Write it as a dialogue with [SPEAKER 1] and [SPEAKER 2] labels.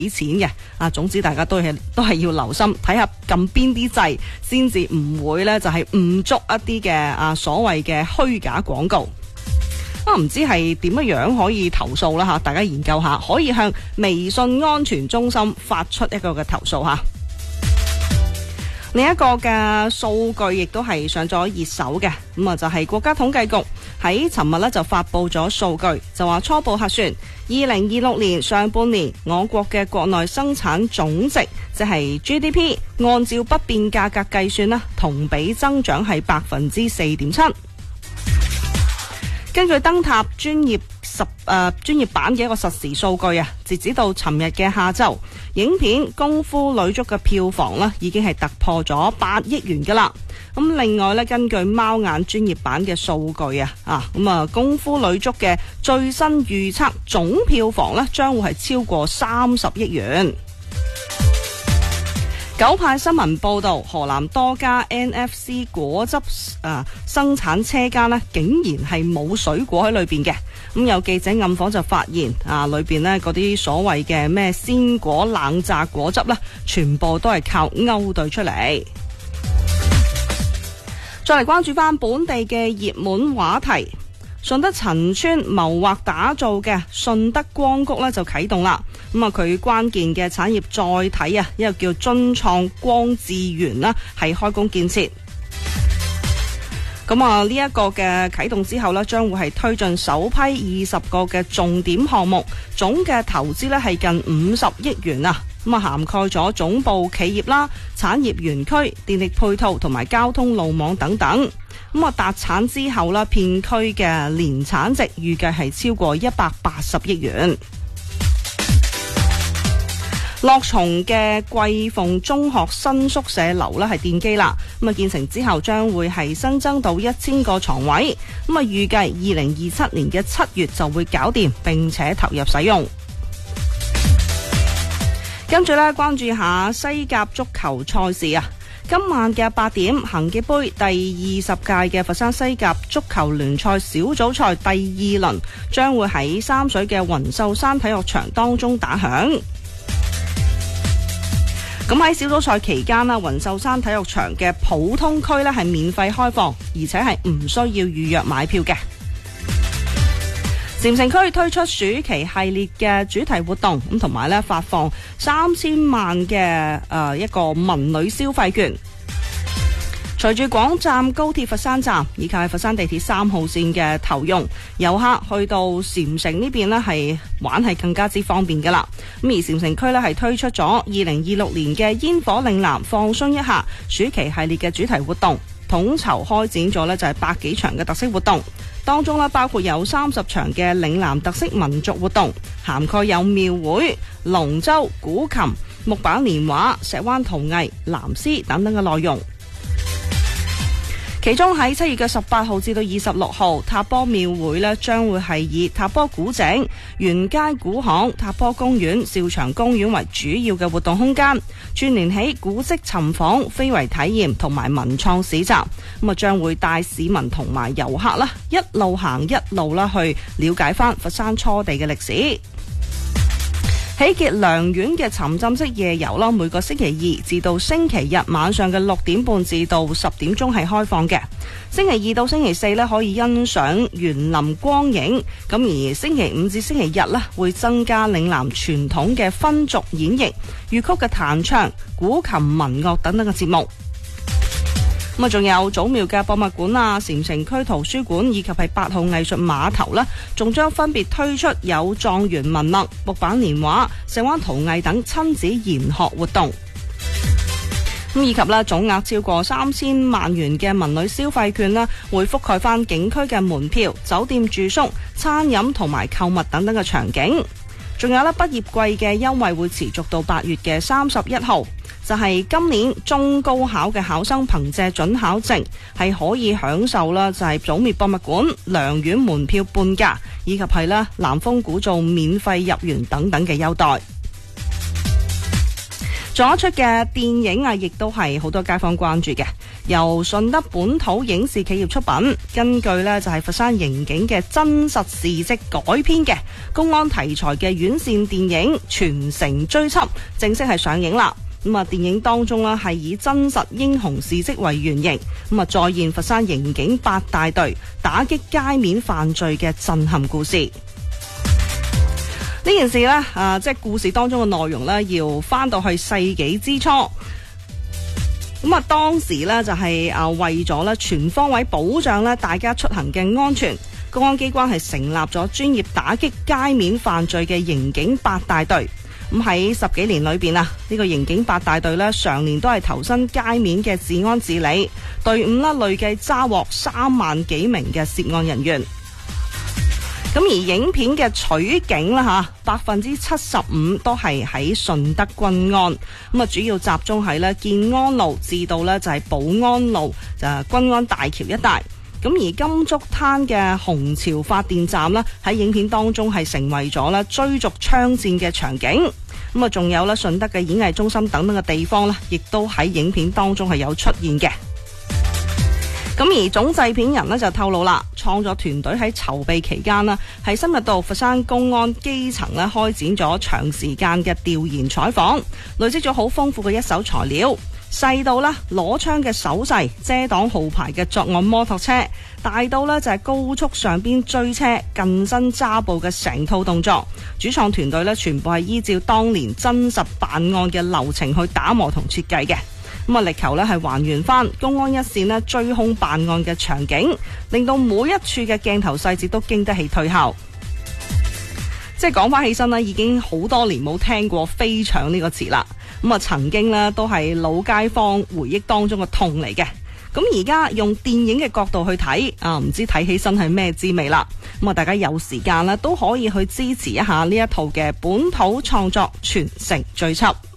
[SPEAKER 1] 俾錢嘅總之大家都係要留心睇下撳邊啲掣，先至唔會呢就係誤觸一啲嘅所謂嘅虛假廣告。唔知係點樣可以投訴啦吓，大家研究下，可以向微信安全中心發出一個嘅投訴吓。另一個嘅數據亦都係上咗熱搜嘅，就係國家統計局喺尋日呢就發布咗數據，就話初步核算2026年上半年我國嘅國內生產總值，即係 GDP， 按照不變價格計算啦，同比增長係4.7%。根據燈塔專業版嘅一個實時數據啊，截止到尋日嘅下晝，影片《功夫女足》嘅票房呢已經係突破咗8億元噶啦。咁另外呢，根據貓眼專業版嘅數據《功夫女足》嘅最新預測總票房呢將會係超過30億元。九派新聞報道，河南多家 NFC 果汁生產車間呢竟然係冇水果喺裏邊嘅。咁有記者暗訪就發現裏邊呢嗰啲所謂嘅咩鮮果冷榨果汁呢，全部都係靠勾兌出嚟。再嚟關注翻本地嘅熱門話題。順德陳村謀劃打造嘅順德光谷呢就啟動啦。佢關鍵嘅產業載體一個叫津創光智園啦，係開工建設。呢一個嘅啟動之後呢，將會係推進首批20個嘅重點項目，總嘅投資呢係近50億元啊。涵蓋咗總部企業啦、產業園區、電力配套同埋交通路網等等。達產之後啦，片區嘅年產值預計係超過180億元。樂松嘅桂鳳中學新宿舍樓呢係奠基啦，建成之後將會係新增到1000個床位，預計2027年嘅7月就會搞掂，並且投入使用。跟住呢，關注下西甲足球賽事啊！今晚嘅8點，恒記杯第20屆嘅佛山西甲足球聯賽小組賽第2輪將會喺三水嘅雲秀山體育場當中打響。咁喺小組賽期間啦，雲秀山體育場嘅普通區呢係免費開放，而且係唔需要預約買票嘅。禪城區推出暑期系列嘅主題活動，同埋咧發放3000萬嘅一個文旅消費券。隨住廣湛高鐵佛山站以及佛山地鐵3號線嘅投用，遊客去到禪城呢邊呢係玩係更加之方便噶啦。咁而禪城區呢係推出咗2026年嘅煙火嶺南放鬆一下暑期系列嘅主題活動，統籌開展咗呢就係100幾場嘅特色活動。當中包括有30場嘅嶺南特色民族活動，涵蓋有廟會、龍舟、古琴、木板年畫、石灣陶藝、藍絲等等嘅內容。其中喺7月嘅18號至到26號，塔坡廟會呢將會係以塔坡古井、沿街古巷、塔坡公園、兆祥公園為主要嘅活動空間，串聯起古蹟尋訪、非遺體驗同埋文創市集。將會帶市民同埋遊客啦，一路行一路啦去了解翻佛山初地嘅歷史。喜結良園嘅沉浸式夜遊啦，每個星期2至到星期日晚上嘅6點半至到10點鐘係開放嘅。星期2到星期4呢可以欣賞園林光影，咁而星期5至星期日呢會增加嶺南傳統嘅分族演繹、粵曲嘅彈唱、古琴民樂等等嘅節目。仲有祖廟嘅博物館啊、禪城區圖書館以及係8號藝術碼頭啦，仲將分別推出有狀元文墨、木板年畫、石灣陶藝等親子研學活動。以及總額超過3000萬元嘅文旅消費券啦，會覆蓋翻景區嘅門票、酒店住宿、餐飲同埋購物等等嘅場景。仲有畢業季嘅優惠會持續到8月嘅31號。就係今年中高考嘅考生憑借准考證係可以享受啦，就係祖廟博物館良園門票半價，以及係啦南豐古造免費入園等等嘅優待。仲有一出嘅電影啊，亦都係好多街坊關注嘅。 由順德本土影視企業出品，根據呢就係佛山刑警嘅真實事蹟改編嘅公安題材嘅院線電影《全城追緝》正式係上映啦。咁啊，電影當中呢係以真實英雄事蹟為原型，咁啊再現佛山刑警8大隊打擊街面犯罪嘅震撼故事。呢件事呢，即係故事當中嘅內容呢，要翻到去世紀之初。咁啊，當時呢就係為咗呢全方位保障呢大家出行嘅安全，公安機關係成立咗專業打擊街面犯罪嘅刑警8大隊。咁喺10幾年裏邊啊，呢個刑警8大隊呢，常年都係投身街面嘅治安治理，隊伍呢累計抓獲3萬幾名嘅涉案人員。咁而影片嘅取景啦，75%都係喺順德均安，咁啊主要集中喺呢建安路至到呢就係寶安路就均安大橋一帶。咁而金竹灘嘅虹橋發電站呢，喺影片當中係成為咗呢追逐槍戰嘅場景。咁啊，仲有呢順德嘅演藝中心等等嘅地方呢，亦都喺影片當中係有出現嘅。咁而總製片人呢就透露啦，創作團隊喺籌備期間呢，係深入到佛山公安基層呢，開展咗長時間嘅調研採訪，累積咗好豐富嘅一手材料。細到啦攞槍嘅手勢、遮擋號牌嘅作案摩托車，大到呢就係高速上邊追車、近身揸捕嘅成套動作，主創團隊呢全部係依照當年真實辦案嘅流程去打磨同設計嘅。咁啊，力求呢係還原翻公安一線呢追兇辦案嘅場景，令到每一處嘅鏡頭細節都經得起推敲。即係講翻起身呢，已經好多年冇聽過飛搶呢個詞啦。咁啊，曾經呢都係老街坊回憶當中嘅痛嚟嘅。咁而家用電影嘅角度去睇啊，唔知睇起身係咩滋味啦。咁啊，大家有時間呢都可以去支持一下呢一套嘅本土創作《全城追緝》。